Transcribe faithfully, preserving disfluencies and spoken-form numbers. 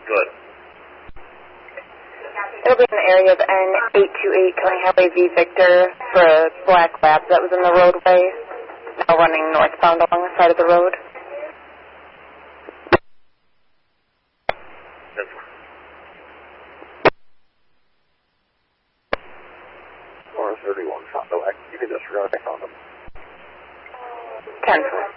Good. It'll be in the area of N eight two eight County Highway V Victor for a black lab that was in the roadway, now running northbound along the side of the road. Yes. four thirty-one, Fondo, activity disregard, I found him. ten four.